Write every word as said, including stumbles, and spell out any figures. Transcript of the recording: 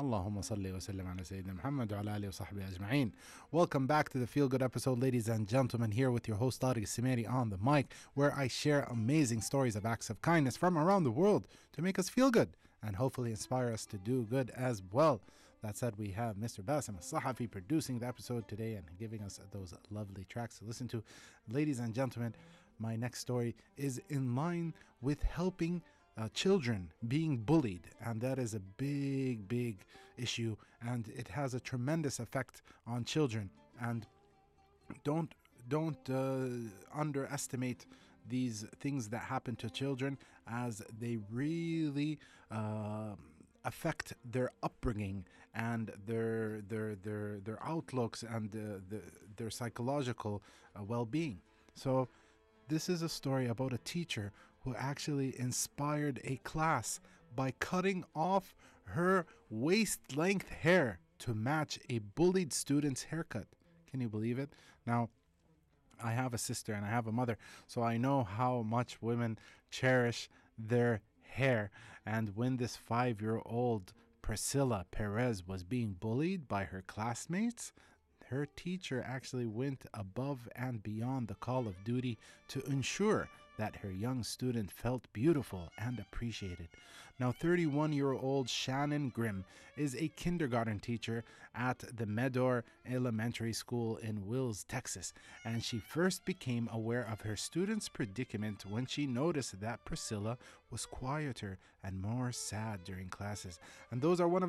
Allahumma salli wa sallim ala Sayyidina Muhammad wa ala alihi wa sahbihi ajma'in. Welcome back to the Feel Good episode, ladies and gentlemen, here with your host Tariq Simeri on the mic, where I share amazing stories of acts of kindness from around the world to make us feel good and hopefully inspire us to do good as well. That said, we have Mister Basim Al-Sahafi producing the episode today and giving us those lovely tracks to listen to. Ladies and gentlemen, my next story is in line with helping Uh, children being bullied, and that is a big big issue, and it has a tremendous effect on children. And don't don't uh, underestimate these things that happen to children, as they really uh, affect their upbringing and their their their their outlooks and uh, the, their psychological uh, well-being. So this is a story about a teacher who actually inspired a class by cutting off her waist-length hair to match a bullied student's haircut. Can you believe it? Now, I have a sister and I have a mother, so I know how much women cherish their hair. And when this five-year-old Priscilla Perez was being bullied by her classmates, her teacher actually went above and beyond the call of duty to ensure that her young student felt beautiful and appreciated. Now, thirty-one-year-old Shannon Grimm is a kindergarten teacher at the Medor Elementary School in Wills, Texas, and she first became aware of her student's predicament when she noticed that Priscilla was quieter and more sad during classes. And those are one of